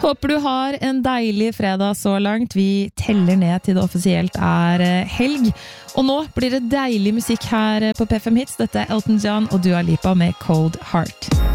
Håper du har en deilig fredag så langt. Vi teller ned til det offisielt helg. Og nå blir det deilig musikk her på P5 Hits. Dette Elton John og Dua Lipa med Cold Heart.